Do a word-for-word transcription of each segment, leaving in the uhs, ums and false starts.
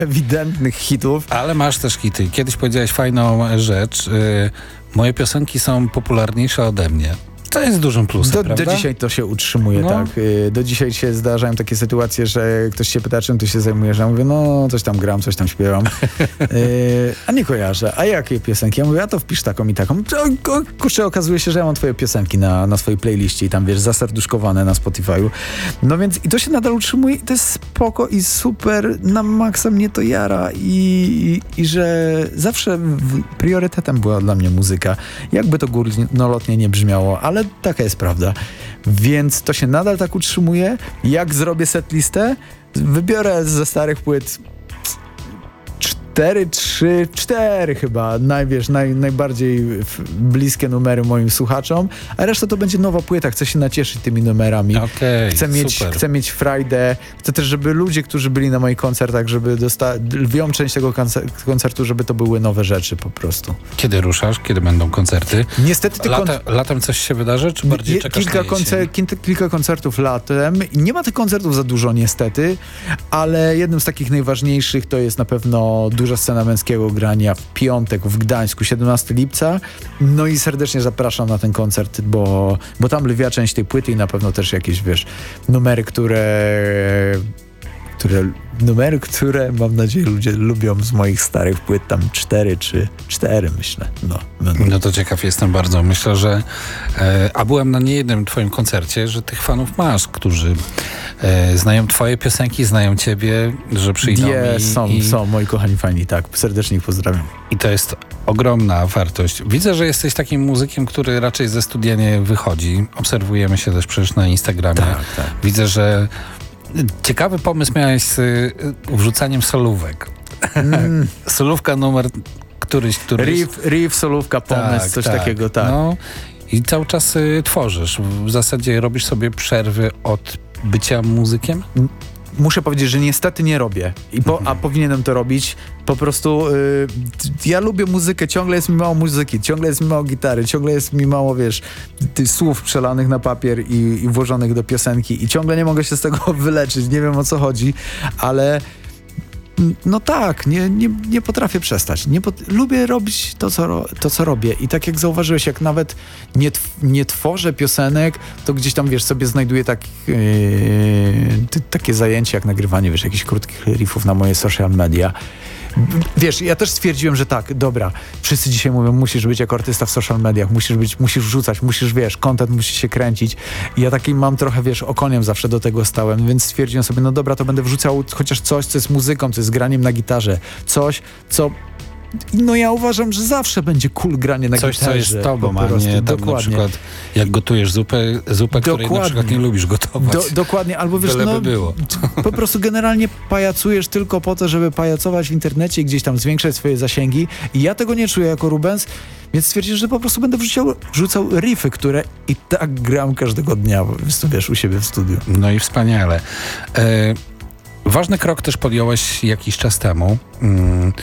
ewidentnych hitów. Ale masz też hity. Kiedyś powiedziałeś fajną rzecz. Yy, moje piosenki są popularniejsze ode mnie. To jest dużym plusem, do, prawda? do dzisiaj to się utrzymuje, no. tak. Do dzisiaj się zdarzają takie sytuacje, że ktoś się pyta, czym ty się zajmujesz. Ja mówię, no coś tam gram, coś tam śpiewam. yy, a nie kojarzę. A jakie piosenki? Ja mówię, a to wpisz taką i taką. O, o, kurczę, okazuje się, że ja mam twoje piosenki na, na swojej playliście i tam, wiesz, zaserduszkowane na Spotify'u. No więc i to się nadal utrzymuje i to jest spoko i super. Na maksa mnie to jara i, i, i że zawsze w, priorytetem była dla mnie muzyka. Jakby to górnolotnie nie brzmiało, ale taka jest prawda. Więc to się nadal tak utrzymuje. Jak zrobię setlistę, wybiorę ze starych płyt cztery, trzy, cztery chyba, naj, wiesz, naj, najbardziej bliskie numery moim słuchaczom, a reszta to będzie nowa płyta. Chcę się nacieszyć tymi numerami. Okay, chcę, mieć, chcę mieć frajdę. Chcę też, żeby ludzie, którzy byli na moich koncertach, żeby dostali lwią część tego koncertu, żeby to były nowe rzeczy po prostu. Kiedy ruszasz? Kiedy będą koncerty? Niestety ty Lata, kon... Latem coś się wydarzy, czy bardziej Je, czekasz kilka, na koncer kilka koncertów latem. Nie ma tych koncertów za dużo niestety, ale jednym z takich najważniejszych to jest na pewno duża scena męskiego grania w piątek w Gdańsku, siedemnastego lipca. No i serdecznie zapraszam na ten koncert, bo, bo tam lwia część tej płyty i na pewno też jakieś, wiesz, numery, które... które numery, które mam nadzieję ludzie lubią z moich starych płyt, tam cztery czy cztery myślę. No, będą. No to ciekaw jestem bardzo. Myślę, że e, a byłem na niejednym twoim koncercie, że tych fanów masz, którzy e, znają twoje piosenki, znają ciebie, że przyjdą Je, i, są, i... są moi kochani fani, tak. Serdecznie ich pozdrawiam. I to jest ogromna wartość. Widzę, że jesteś takim muzykiem, który raczej ze studia nie wychodzi. Obserwujemy się też przecież na Instagramie. Tak, tak. Widzę, że ciekawy pomysł miałeś z y, wrzucaniem solówek. Mm. Solówka numer któryś, któryś. Riff, riff solówka, pomysł, tak, coś tak. takiego, tak. No, i cały czas y, tworzysz. W zasadzie robisz sobie przerwy od bycia muzykiem? Muszę powiedzieć, że niestety nie robię, I po, a powinienem to robić. Po prostu y, ja lubię muzykę, ciągle jest mi mało muzyki, ciągle jest mi mało gitary, ciągle jest mi mało, wiesz, tych słów przelanych na papier i, i włożonych do piosenki i ciągle nie mogę się z tego wyleczyć, nie wiem o co chodzi, ale no tak, nie, nie, nie potrafię przestać. Nie pot lubię robić to co, ro to, co robię. I tak jak zauważyłeś, jak nawet nie, nie tworzę piosenek, to gdzieś tam, wiesz, sobie znajduję tak, yy, takie zajęcie jak nagrywanie, wiesz, jakichś krótkich riffów na moje social media. Wiesz, ja też stwierdziłem, że tak, dobra, wszyscy dzisiaj mówią, musisz być jako artysta w social mediach, musisz być, musisz wrzucać, musisz, wiesz, content musi się kręcić. I ja taki mam trochę, wiesz, okoniem zawsze do tego stałem, więc stwierdziłem sobie, no dobra, to będę wrzucał chociaż coś, co jest muzyką, co jest graniem na gitarze, coś, co... No ja uważam, że zawsze będzie cool granie na Coś, gitarze. Coś, co jest tobą, a nie tam dokładnie. Na przykład jak gotujesz zupę, zupę której na przykład nie lubisz gotować. Do, dokładnie, albo wiesz, Byle no, by było. po prostu generalnie pajacujesz tylko po to, żeby pajacować w internecie i gdzieś tam zwiększać swoje zasięgi i ja tego nie czuję jako Rubens, więc stwierdziłem, że po prostu będę wrzucał, wrzucał riffy, które i tak gram każdego dnia, po prostu, wiesz, u siebie w studiu. No i wspaniale. E Ważny krok też podjąłeś jakiś czas temu, mm,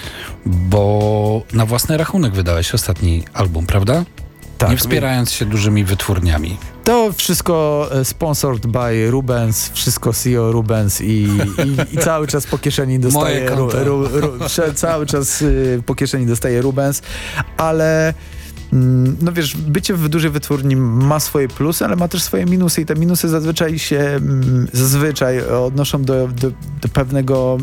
bo na własny rachunek wydałeś ostatni album, prawda? Tak. Nie wspierając się dużymi wytwórniami. To wszystko sponsored by Rubens, wszystko C E O Rubens i, i, i cały czas po kieszeni dostaje ru, ru, ru, cały czas y, po kieszeni dostaje Rubens, ale no wiesz, bycie w dużej wytwórni ma swoje plusy, ale ma też swoje minusy i te minusy zazwyczaj się zazwyczaj odnoszą do, do, do pewnego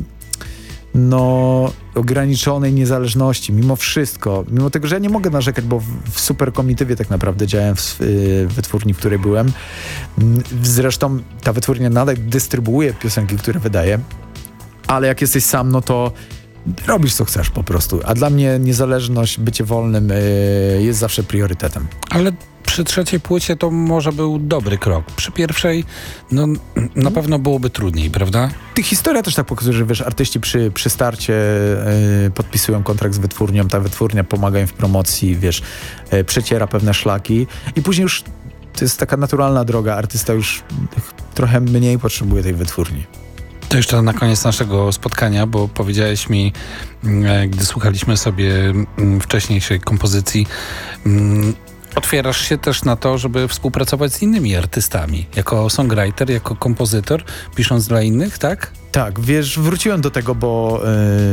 no ograniczonej niezależności, mimo wszystko, mimo tego, że ja nie mogę narzekać, bo w, w super komitywie tak naprawdę działałem w, w wytwórni, w której byłem. Zresztą ta wytwórnia nadal dystrybuuje piosenki, które wydaje, ale jak jesteś sam, no to robisz co chcesz po prostu, a dla mnie niezależność, bycie wolnym yy, jest zawsze priorytetem. Ale przy trzeciej płycie to może był dobry krok. Przy pierwszej no na pewno byłoby trudniej, prawda? Ty historia też tak pokazuje, że wiesz, artyści przy, przy starcie yy, podpisują kontrakt z wytwórnią, ta wytwórnia pomaga im w promocji, wiesz, yy, przeciera pewne szlaki i później już to jest taka naturalna droga, artysta już trochę mniej potrzebuje tej wytwórni. To jeszcze na koniec naszego spotkania, bo powiedziałeś mi, gdy słuchaliśmy sobie wcześniejszej kompozycji, otwierasz się też na to, żeby współpracować z innymi artystami. Jako songwriter, jako kompozytor, pisząc dla innych, tak? Tak, wiesz, wróciłem do tego, bo... Yy